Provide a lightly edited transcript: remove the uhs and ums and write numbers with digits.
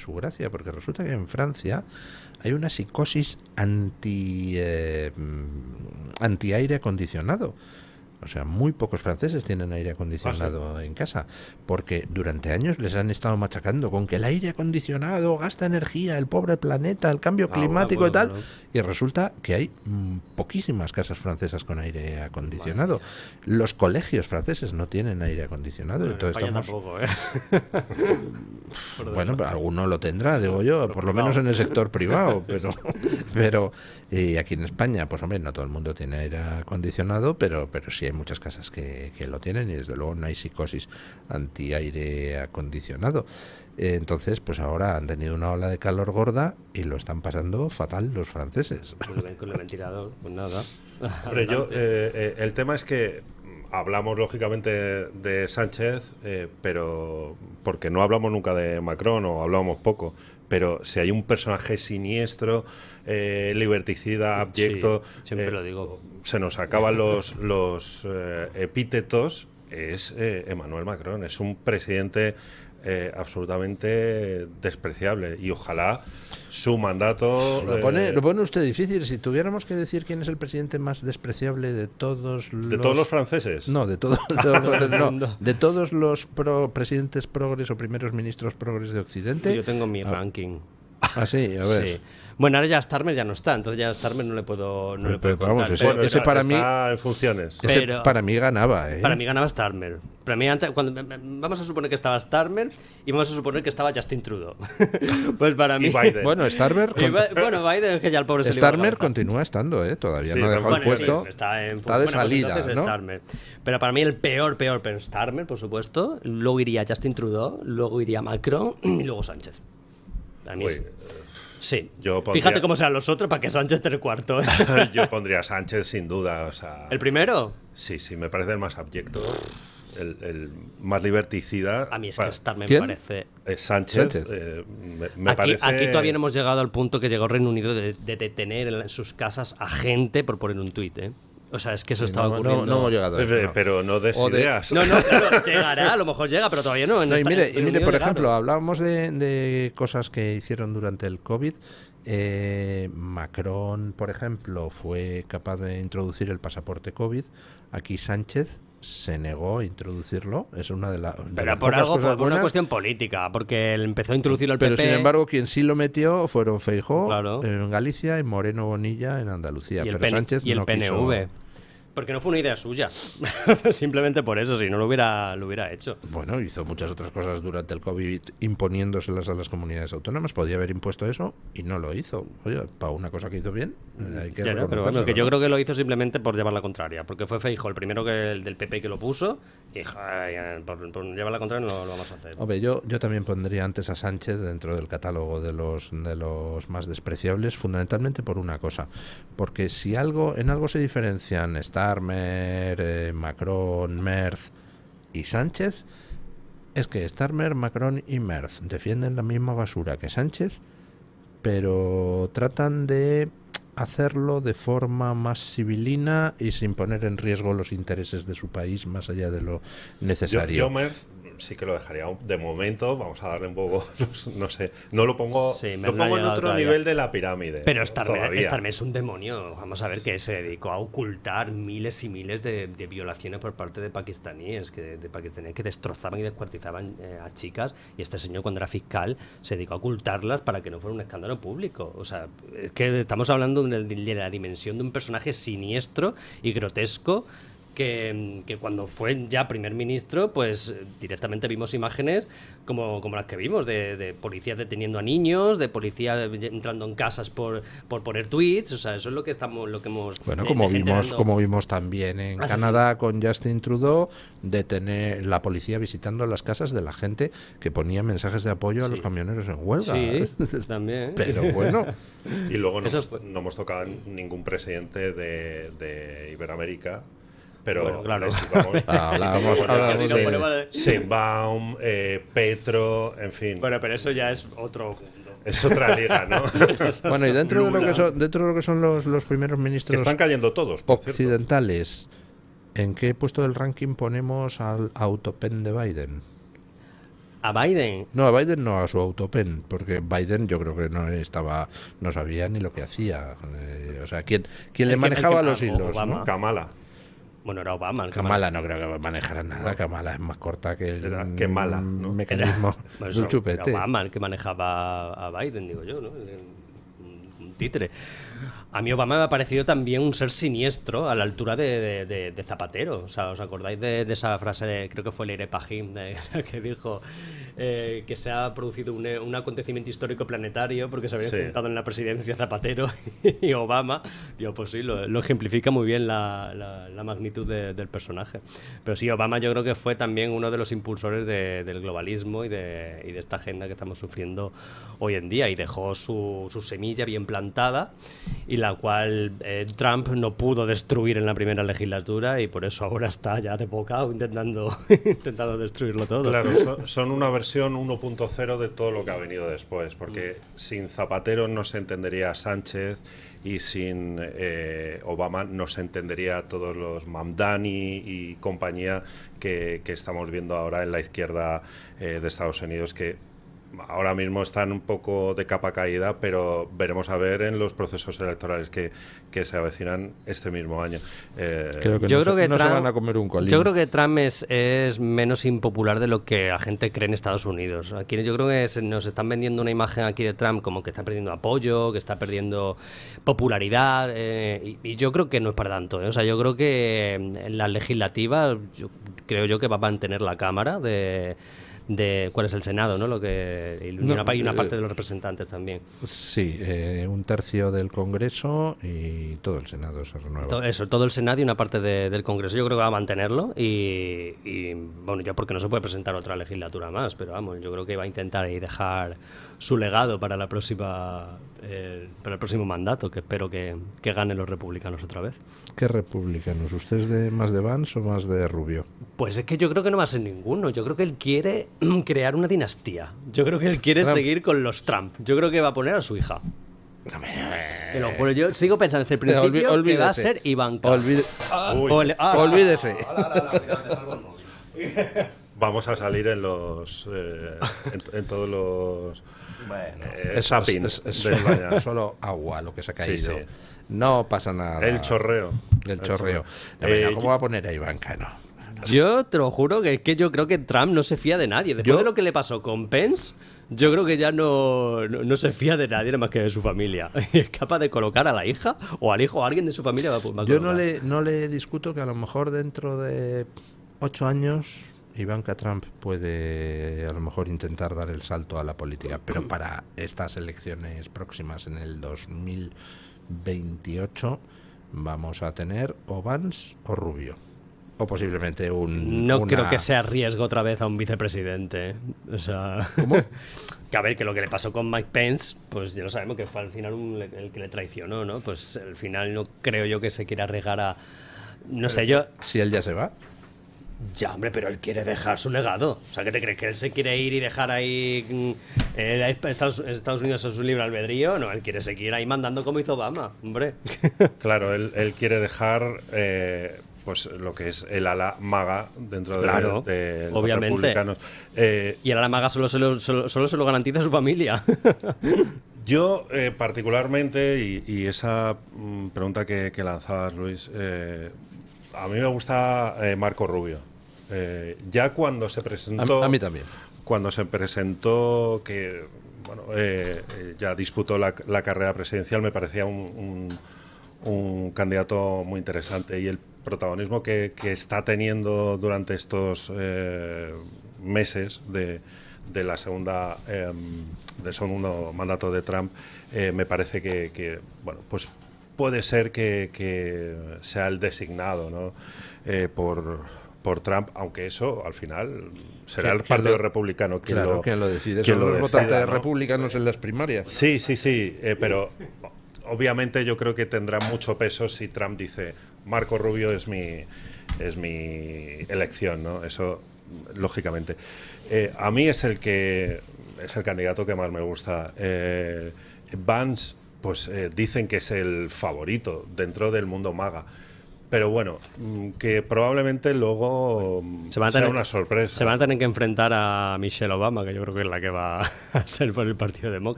su gracia, porque resulta que en Francia hay una psicosis anti-aire acondicionado. O sea, muy pocos franceses tienen aire acondicionado en casa, porque durante años les han estado machacando con que el aire acondicionado gasta energía, el pobre planeta, el cambio climático y tal, y resulta que hay poquísimas casas francesas con aire acondicionado. Los colegios franceses no tienen aire acondicionado, Bueno, entonces en España tampoco, bueno, alguno lo tendrá, digo yo, por lo menos en el sector privado, pero aquí en España, pues hombre, no todo el mundo tiene aire acondicionado, pero sí hay muchas casas que lo tienen, y desde luego no hay psicosis anti-aire acondicionado. Entonces, pues ahora han tenido una ola de calor gorda y lo están pasando fatal los franceses. Con el ventilador, pues nada. Hombre, el tema es que hablamos lógicamente de Sánchez, pero porque no hablamos nunca de Macron, o hablamos poco. Pero si hay un personaje siniestro, liberticida, abyecto, sí, siempre lo digo. Se nos acaban los epítetos, es Emmanuel Macron. Es un presidente absolutamente despreciable, y ojalá su mandato... Lo pone usted difícil. Si tuviéramos que decir quién es el presidente más despreciable de todos los... ¿De todos los franceses? No, de todos los presidentes progres o primeros ministros progres de Occidente. Yo tengo mi ranking. Ah, sí, a ver. Sí. Bueno, ahora ya Starmer ya no está, entonces ya Starmer no le puedo pero vamos, contar. ese Bueno, para está mí en funciones. Pero- para mí ganaba, ¿eh? Para mí ganaba Starmer. Para mí antes, vamos a suponer que estaba Starmer y vamos a suponer que estaba Justin Trudeau. Pues para mí... Y Biden. Bueno, Starmer Biden es que ya el pobre se le iba la Starmer cabeza. continúa estando, todavía Sí, no ha está dejado en el puesto. Sí, está de pues salida, entonces ¿no? Starmer. Pero para mí el peor Starmer, por supuesto. Luego iría Justin Trudeau, luego iría Macron y luego Sánchez. Para mí es... Sí. Yo pondría- Fíjate cómo serán los otros para que Sánchez esté el cuarto. Yo pondría a Sánchez sin duda. O sea, ¿El primero? Sí, me parece el más abyecto, el más liberticida. A mí es que Starmer ¿Quién? me parece... Sánchez. Sánchez. Me parece... Aquí todavía no hemos llegado al punto que llegó Reino Unido de detener en sus casas a gente por poner un tuit, ¿eh? O sea, es que eso estaba ocurriendo. No hemos llegado a eso, no. Pero no des O de- ideas. No, claro, llegará, a lo mejor llega, pero todavía no. No, y mire, Reino Unido por llegaron. ejemplo, hablábamos de cosas que hicieron durante el COVID. Macron, por ejemplo, fue capaz de introducir el pasaporte COVID. Aquí Sánchez se negó a introducirlo. Es una de, de Pero las por pocas algo, cosas por una buenas. cuestión política, porque él empezó a introducirlo el Pero PP. sin embargo, quien sí lo metió fueron Feijóo Claro. en Galicia y Moreno Bonilla en Andalucía. y el, pero Sánchez y el no PNV. quiso. Porque no fue una idea suya. Simplemente por eso, si no lo hubiera hecho. Bueno, hizo muchas otras cosas durante el COVID imponiéndoselas a las comunidades autónomas. Podía haber impuesto eso y no lo hizo. Oye, para una cosa que hizo bien, hay que Claro, pero bueno, reconocérselo, que yo ¿no? creo que lo hizo simplemente por llevar la contraria. Porque fue Feijóo el primero el del PP que lo puso. Y dijo, "Ay, por llevar la contraria no lo vamos a hacer". Hombre, yo también pondría antes a Sánchez dentro del catálogo de los más despreciables, fundamentalmente por una cosa. Porque si en algo se diferencian Starmer, Macron, Merz y Sánchez, es que Starmer, Macron y Merz defienden la misma basura que Sánchez, pero tratan de hacerlo de forma más civilina y sin poner en riesgo los intereses de su país más allá de lo necesario. Yo Merz sí que lo dejaría de momento. Vamos a darle un poco, no sé, no lo pongo, Sí, lo Merz no ha pongo en llegado otro todavía. nivel de la pirámide. Pero Starmer todavía. es un demonio. Vamos a ver, que se dedicó a ocultar miles y miles de violaciones por parte de pakistaníes que destrozaban y descuartizaban a chicas. Y este señor, cuando era fiscal, se dedicó a ocultarlas para que no fuera un escándalo público. O sea, es que estamos hablando de la dimensión de un personaje siniestro y grotesco. Que cuando fue ya primer ministro, pues directamente vimos imágenes como las que vimos, de policías deteniendo a niños, de policías entrando en casas por poner tweets. O sea, eso es lo que hemos Bueno, como vimos también en Canadá con Justin Trudeau, detener la policía visitando las casas de la gente que ponía mensajes de apoyo a los camioneros en huelga. Sí, también. Pero bueno. Y luego Eso no hemos tocado ningún presidente de Iberoamérica. Pero bueno, claro. hablábamos de Sheinbaum, Petro, en fin. Bueno, pero eso ya es otro mundo. Es otra liga, ¿no? Bueno, y dentro de lo que son los primeros Que ministros están cayendo todos, por cierto. occidentales, ¿en qué puesto del ranking ponemos al autopen de Biden? A Biden. No, a Biden no, a su autopen, porque Biden yo creo que no sabía ni lo que hacía. O sea, ¿quién le manejaba los hilos? Obama. ¿no? Kamala. Bueno, era Obama. Kamala no creo que manejara nada. Kamala es más corta que el que mala, ¿no? mecanismo Bueno, de un chupete. Era Obama el que manejaba a Biden, digo yo, ¿no? Un títere. A mí Obama me ha parecido también un ser siniestro a la altura de Zapatero. O sea, ¿os acordáis de esa frase creo que fue Leire Pagín, que dijo que se ha producido un acontecimiento histórico planetario porque se había juntado en la presidencia Zapatero y Obama? Digo, pues sí, lo ejemplifica muy bien la magnitud del personaje. Pero sí, Obama yo creo que fue también uno de los impulsores del globalismo y de esta agenda que estamos sufriendo hoy en día, y dejó su semilla bien plantada, y la cual Trump no pudo destruir en la primera legislatura, y por eso ahora está ya de bocado intentando destruirlo todo. Claro, son una versión 1.0 de todo lo que ha venido después, porque sin Zapatero no se entendería Sánchez, y sin Obama no se entendería todos los Mamdani y compañía que estamos viendo ahora en la izquierda de Estados Unidos, que ahora mismo están un poco de capa caída, pero veremos a ver en los procesos electorales que se avecinan este mismo año. Creo que no se van a comer un colín. Yo creo que Trump es menos impopular de lo que la gente cree en Estados Unidos. Aquí yo creo que nos están vendiendo una imagen aquí de Trump como que está perdiendo apoyo, que está perdiendo popularidad, y yo creo que no es para tanto. O sea, yo creo que en la legislativa creo yo que va a mantener la Cámara de ¿cuál es el Senado, ¿no? Y una parte de los representantes también. Sí, un tercio del Congreso y todo el Senado se renueva. Todo el Senado y una parte del Congreso. Yo creo que va a mantenerlo, y bueno, ya porque no se puede presentar otra legislatura más, pero vamos, yo creo que va a intentar ahí dejar su legado para el próximo mandato, que espero que ganen los republicanos otra vez. ¿Qué republicanos? ¿Usted es más de Vance o más de Rubio? Pues es que yo creo que no va a ser ninguno. Yo creo que él quiere crear una dinastía. Yo creo que él quiere seguir con los Trump. Yo creo que va a poner a su hija. Te lo juro, yo sigo pensando desde el principio que va a ser Ivanka. Olvídese. Vamos a salir en los en todos los zappings es solo agua lo que se ha caído. Sí. No pasa nada. El chorreo. ¿Cómo va a poner a Ivanka? No. Yo te lo juro que yo creo que Trump no se fía de nadie. Después de lo que le pasó con Pence, yo creo que ya no se fía de nadie más que de su familia. Es capaz de colocar a la hija o al hijo o a alguien de su familia. Yo no le discuto que a lo mejor dentro de 8 años Ivanka Trump puede a lo mejor intentar dar el salto a la política, pero para estas elecciones próximas en el 2028 vamos a tener o Vance o Rubio. O posiblemente No creo que sea riesgo otra vez a un vicepresidente. O sea, ¿cómo? Que a ver, que lo que le pasó con Mike Pence, pues ya lo sabemos que fue al final el que le traicionó, ¿no? Pues al final no creo yo que se quiera arriesgar a... No sé, yo... Si él ya se va. Ya, hombre, pero él quiere dejar su legado. O sea, ¿qué te crees? ¿Que él se quiere ir y dejar ahí Estados Unidos a su libre albedrío? No, él quiere seguir ahí mandando como hizo Obama, hombre. Claro, él quiere dejar pues lo que es el ala maga dentro de los republicanos. Y el ala maga solo se lo garantiza su familia. Yo particularmente, y esa pregunta que lanzabas, Luis, a mí me gusta Marco Rubio. Ya cuando se presentó... A mí también. Cuando se presentó que ya disputó la carrera presidencial, me parecía un candidato muy interesante, y el protagonismo que está teniendo durante estos meses del segundo mandato de Trump, me parece que pues puede ser que sea el designado, ¿no? por Trump, aunque eso al final será el Partido Republicano quien lo decide. Son los votantes republicanos en las primarias. Sí, pero obviamente yo creo que tendrá mucho peso si Trump dice Marco Rubio es mi elección, ¿no? Eso lógicamente. A mí es el candidato que más me gusta. Vance, pues dicen que es el favorito dentro del mundo MAGA, Pero bueno, que probablemente luego sea una sorpresa. Se van a tener que enfrentar a Michelle Obama, que yo creo que es la que va a ser por el Partido Demócrata.